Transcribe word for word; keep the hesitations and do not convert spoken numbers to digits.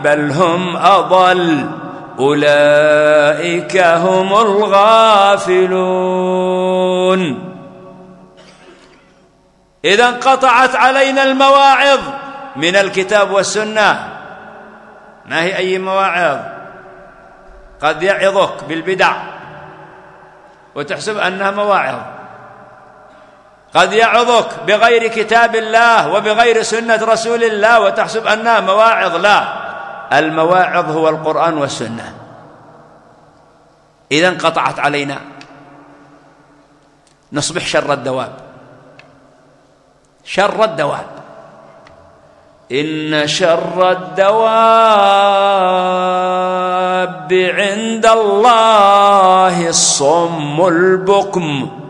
بل هم أضل أولئك هم الغافلون. إذا انقطعت علينا المواعظ من الكتاب والسنة. ما هي أي مواعظ؟ قد يعظك بالبدع وتحسب أنها مواعظ، قد يعظك بغير كتاب الله وبغير سنة رسول الله وتحسب أنها مواعظ. لا، المواعظ هو القرآن والسنة. إذا انقطعت علينا نصبح شر الدواب، شر الدواب. إن شر الدواب عند الله الصم البكم